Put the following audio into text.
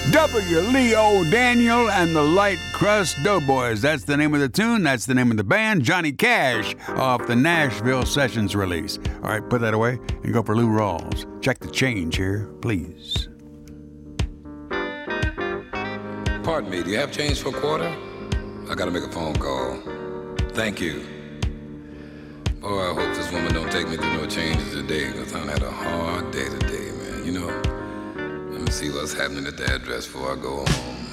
W. Leo Daniel and the Light Crust Doughboys. That's the name of the tune. That's the name of the band. Johnny Cash off the Nashville Sessions release. All right, put that away and go for Lou Rawls. Check the change here, please. Pardon me, do you have change for a quarter? I gotta make a phone call. Thank you. Boy, I hope this woman don't take me through no changes today, because I had a hard day today, man. You know, let me see what's happening at the address before I go home.